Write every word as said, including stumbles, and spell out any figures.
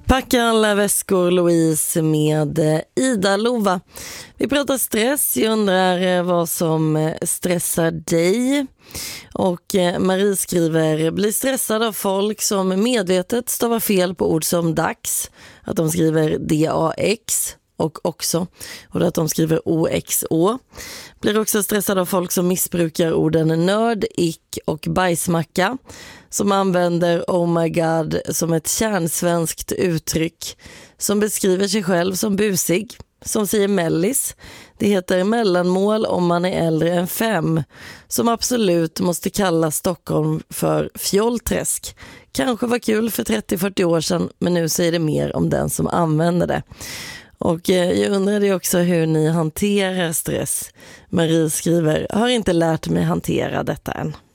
Packa alla väskor, Louise, med Ida Lova. Vi pratar stress. Jag undrar vad som stressar dig. Och Marie skriver: blir stressad av folk som medvetet stavar fel på ord som dags. Att de skriver D A X och också. Och att de skriver O X Å. Blir också stressad av folk som missbrukar orden nörd, ick och bajsmacka. Som använder oh my god som ett kärnsvenskt uttryck. Som beskriver sig själv som busig. Som säger mellis. Det heter mellanmål om man är äldre än fem. Som absolut måste kalla Stockholm för fjollträsk. Kanske var kul för trettio till fyrtio år sedan, men nu säger det mer om den som använder det. Och jag undrade också hur ni hanterar stress. Marie skriver: har inte lärt mig hantera detta än.